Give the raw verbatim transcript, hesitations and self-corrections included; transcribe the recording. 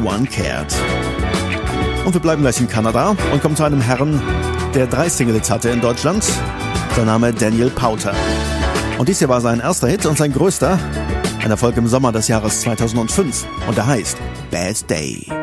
One Cared. Und wir bleiben gleich in Kanada und kommen zu einem Herrn, der drei Singles hatte in Deutschland. Sein Name Daniel Powter. Und dies hier war sein erster Hit und sein größter, ein Erfolg im Sommer des Jahres zweitausendfünf. Und der heißt Bad Day.